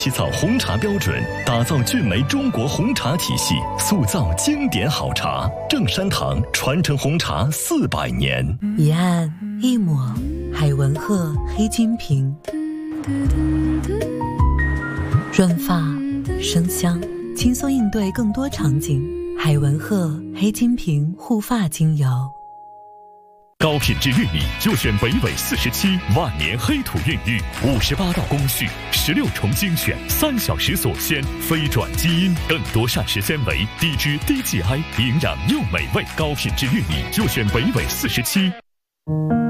起草红茶标准，打造俊美中国红茶体系，塑造经典好茶。正山堂传承红茶400年。 一按一抹，海文鹤黑金瓶，润发生香，轻松应对更多场景。海文鹤黑金瓶护发精油。 高品质玉米就选维维47，万年黑土孕育，58道工序，16重精选，3小时锁鲜，非转基因，更多膳食纤维，低脂低 GI， 营养又美味。高品质玉米就选维维47。